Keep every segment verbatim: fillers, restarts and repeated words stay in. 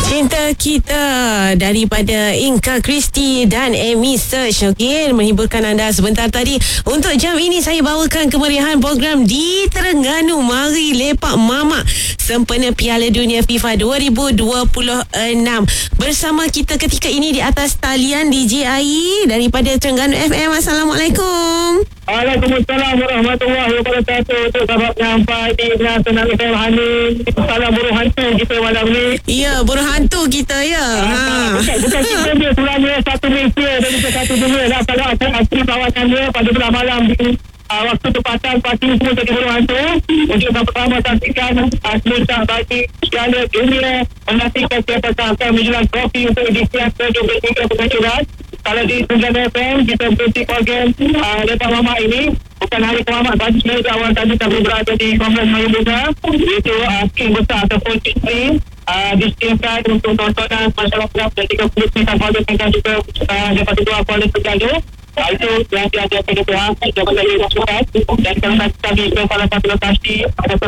Cinta Kita daripada Inka Christie dan Amy Search. Okey, menghiburkan anda sebentar tadi. Untuk jam ini saya bawakan kemeriahan program di Terengganu. Mari lepak mamak sempena Piala Dunia FIFA dua ribu dua puluh enam. Bersama kita ketika ini di atas talian D J Ai daripada Terengganu F M. Assalamualaikum. Waalaikumsalam warahmatullahi wabarakatuh. Untuk sahabat nyampai di Nasional F M Hani. Salam burung hantu kita malam ni. Ya, burung hantu kita ya. Ha. Ha. Bukan, bukan kita dia sebenarnya satu Malaysia dan juga satu dunia lah. Kalau ada asli kawasan dia pada bulan malam di uh, waktu tempatan pasti semua jadi burung hantu. Untuk sama-sama saksikan asli tak bagi Piala Dunia menantikan siapa akan menjual trofi untuk edisi ke dua puluh tiga penganjuran. Kalau di Terengganu F M kita berhenti program uh, lepas mamak ini bukan hari kemamak bagi sebenarnya awal tadi kami berada di Kompleks Melayu Muda, iaitu uh, skrin besar ataupun skrin uh, disediakan untuk tontonan masyarakat dan tiga puluh sembilan kuala dan juga uh, daripada dua kuala Terengganu. Uh, itu yang diadakan pada Tuhan Jabatan Raya Rasulat dan kalau kami ke salah satu lokasi ataupun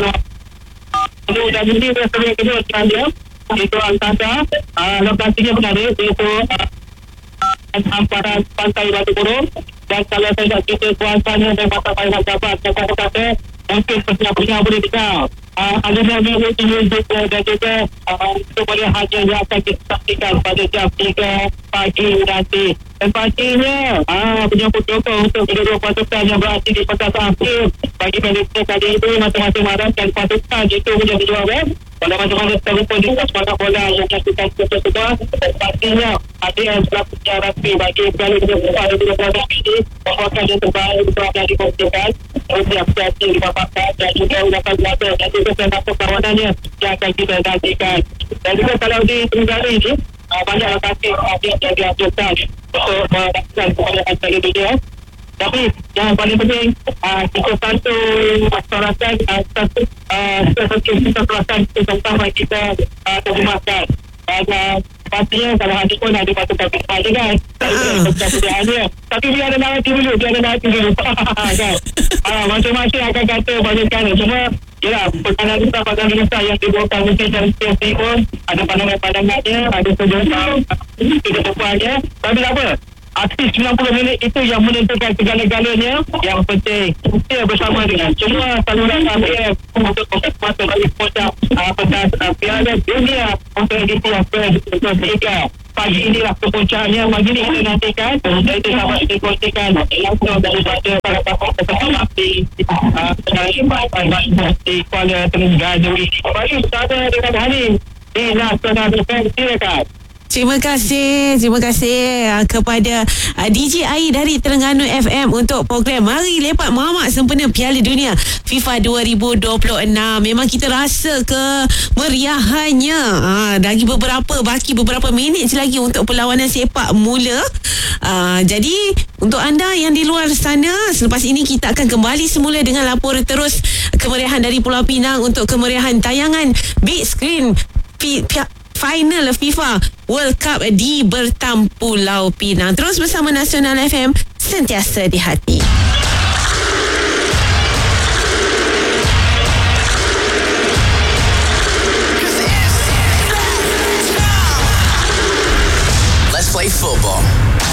uh, dan ini restoran kedua Australia iaitu Antara uh, lokasinya menarik iaitu uh, hamparan pantai Batu Burung. Dan kalau saya nak cerita kuasanya dan pasal payah jabat kata-kata mungkin penyiap-penyiap boleh dengar uh, aliran music music dan juga uh, supaya hanya yang akan kita saksikan pada jam tiga pagi nanti. Dan pastinya uh, penyambut dokong untuk kedua pasukan yang berada di petasan akhir bagi Malaysia kali ini masing-masing malam dan pasukan itu menjadi juara. Pada mana-mana telefon di sepak bola yang melakukan keseluruhan pastinya ada yang berlaku secara rasmi bagi Piala Dunia dua ribu dua puluh enam ini merupakan yang terbaik berada di kompetisi untuk aktivitas di papasan dan juga ulasan belaka dan juga tentang perlawanannya yang akan kita nantikan. Dan juga kalau di Terengganu ini banyak lokasi yang diajukan untuk melakukan kepada Piala Dunia. Tapi yang paling penting uh, kita satu masyarakat uh, satu uh, satu kita perasan tentang kita uh, terjemahkan dan uh, pastinya kalau ada pun ada pasukan kita je kan uh. tapi dia ada nanti dulu dia ada nanti dulu kan uh, masing-masing akan kata banyak kali cuma yelah perkanan kita pada Indonesia yang dibawakan mesti dari setiap timur ada pandangan-pandangannya ada sejauh tidak berpuanya tapi tak apa. Artis sembilan puluh minit itu yang menentukan segala-galanya. Yang penting kita bersama dengan semua saluran A B F untuk masa bagi puncak pentas Piala Dunia untuk edisi yang ke dua puluh tiga. Pagi inilah kepuncaknya. Pagi ini kita nantikan dan itu dapat dikongsikan langsung daripada para pakar peserta di di Kuala Terengganu ini. Baik, saya dengan Hani di Nasional F M. Silakan. Terima kasih, terima kasih uh, kepada uh, D J Ai dari Terengganu F M untuk program Mari Lepak Mamak sempena Piala Dunia FIFA dua ribu dua puluh enam. Memang kita rasa kemeriahannya. Uh, lagi beberapa, baki beberapa minit lagi untuk perlawanan sepak mula. Uh, jadi untuk anda yang di luar sana, selepas ini kita akan kembali semula dengan laporan terus kemeriahan dari Pulau Pinang untuk kemeriahan tayangan big screen Pi- Pi- Final FIFA World Cup di Bertam Pulau Pinang. Terus bersama Nasional F M, sentiasa di hati. Let's play football.